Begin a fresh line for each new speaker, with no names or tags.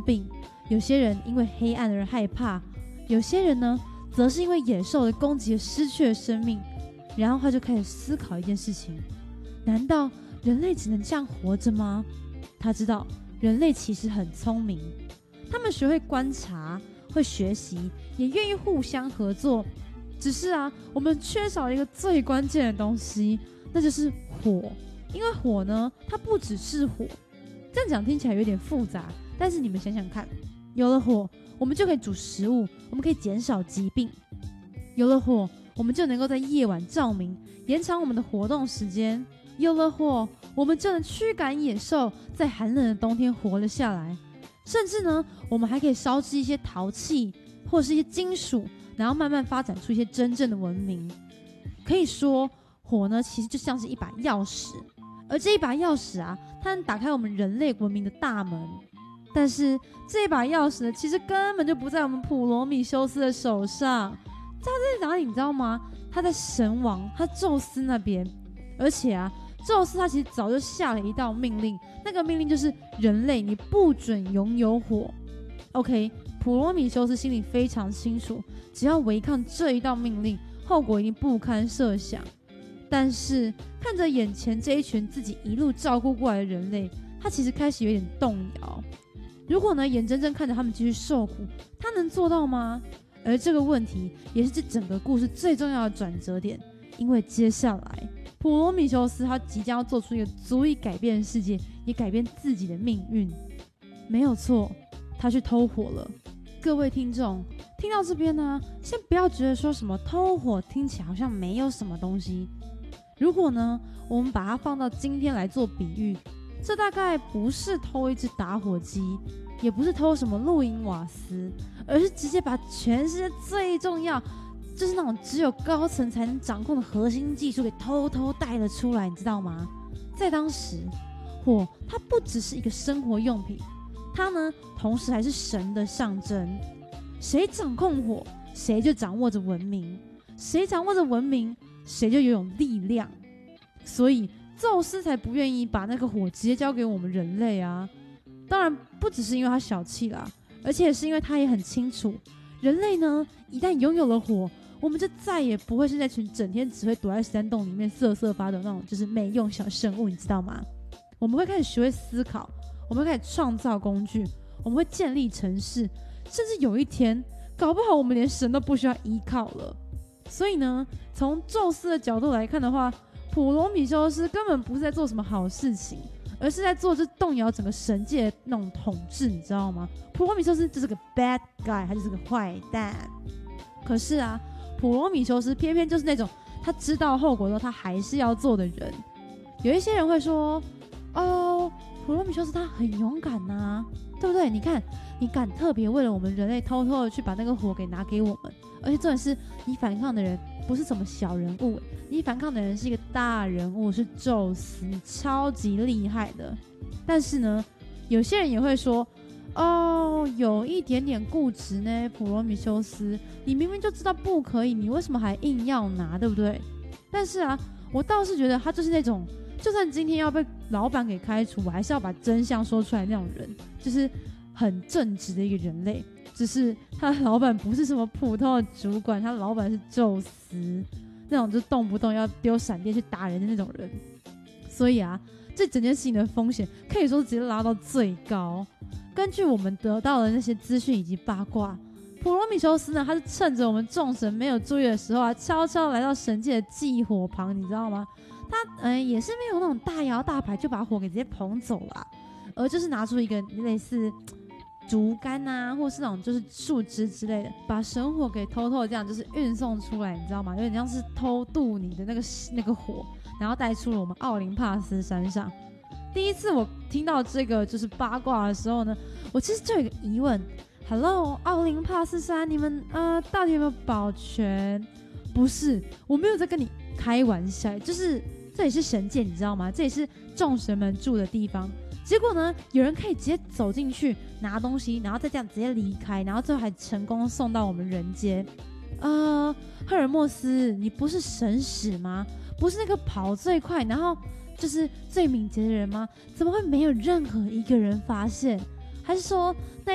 病，有些人因为黑暗而害怕，有些人呢则是因为野兽的攻击而失去了生命。然后他就开始思考一件事情，难道人类只能这样活着吗？他知道人类其实很聪明，他们学会观察，会学习，也愿意互相合作。只是我们缺少了一个最关键的东西，那就是火。因为火呢，它不只是火，这样讲听起来有点复杂，但是你们想想看，有了火，我们就可以煮食物，我们可以减少疾病；有了火，我们就能够在夜晚照明，延长我们的活动时间；有了火，我们就能驱赶野兽，在寒冷的冬天活了下来。甚至呢，我们还可以烧制一些陶器或是一些金属，然后慢慢发展出一些真正的文明。可以说，火呢其实就像是一把钥匙，而这一把钥匙它能打开我们人类文明的大门。但是这一把钥匙呢，其实根本就不在我们普罗米修斯的手上，它在哪里你知道吗？它在神王，他宙斯那边。而且宙斯他其实早就下了一道命令，那个命令就是人类你不准拥有火。OK， 普罗米修斯心里非常清楚，只要违抗这一道命令，后果一定不堪设想。但是看着眼前这一群自己一路照顾过来的人类，他其实开始有点动摇。如果呢，眼睁睁看着他们继续受苦，他能做到吗？而这个问题也是这整个故事最重要的转折点，因为接下来普罗米修斯他即将要做出一个足以改变世界，也改变自己的命运。没有错，他去偷火了。各位听众听到这边呢，先不要觉得说什么偷火听起来好像没有什么东西。如果呢，我们把它放到今天来做比喻，这大概不是偷一只打火机，也不是偷什么露营瓦斯，而是直接把全世界最重要，就是那种只有高层才能掌控的核心技术给偷偷带了出来，你知道吗？在当时，火它不只是一个生活用品，它呢同时还是神的象征。谁掌控火，谁就掌握着文明；谁掌握着文明，谁就拥有力量。所以宙斯才不愿意把那个火直接交给我们人类啊。当然不只是因为他小气啦，而且是因为他也很清楚，人类呢一旦拥有了火，我们就再也不会是那群整天只会躲在山洞里面瑟瑟发抖那种就是没用小生物，你知道吗？我们会开始学会思考，我们会开始创造工具，我们会建立城市，甚至有一天搞不好我们连神都不需要依靠了。所以呢，从宙斯的角度来看的话，普罗米修斯根本不是在做什么好事情，而是在做这动摇整个神界的那种统治，你知道吗？普罗米修斯就是个 bad guy， 他就是个坏蛋。可是普罗米修斯偏偏就是那种他知道后果之后他还是要做的人。有一些人会说，普罗米修斯他很勇敢对不对？你看，你敢特别为了我们人类偷偷的去把那个火给拿给我们，而且重点是你反抗的人不是什么小人物，你反抗的人是一个大人物，是宙斯，超级厉害的。但是呢，有些人也会说，有一点点固执呢，普罗米修斯，你明明就知道不可以，你为什么还硬要拿，对不对？但是我倒是觉得他就是那种，就算今天要被老板给开除，我还是要把真相说出来那种人，就是很正直的一个人类。只是他的老板不是什么普通的主管，他的老板是宙斯，那种就动不动要丢闪电去打人的那种人。所以这整件事情的风险可以说是直接拉到最高。根据我们得到的那些资讯以及八卦，普罗米修斯呢，他是趁着我们众神没有注意的时候悄悄来到神界的祭火旁，你知道吗？他也是没有那种大摇大摆就把火给直接捧走了，而就是拿出一个类似竹竿或是那种就是树枝之类的，把神火给偷偷的这样就是运送出来，你知道吗？有点像是偷渡你的那个火，然后带出了我们奥林帕斯山上。第一次我听到这个就是八卦的时候呢，我其实就有一个疑问 ，Hello， 奥林帕斯山，你们到底有没有保全？不是，我没有在跟你开玩笑，就是这里是神界，你知道吗？这里是众神们住的地方。结果呢，有人可以直接走进去拿东西，然后再这样直接离开，然后最后还成功送到我们人间。赫尔墨斯，你不是神使吗？不是那个跑最快，然后就是最敏捷的人吗？怎么会没有任何一个人发现？还是说那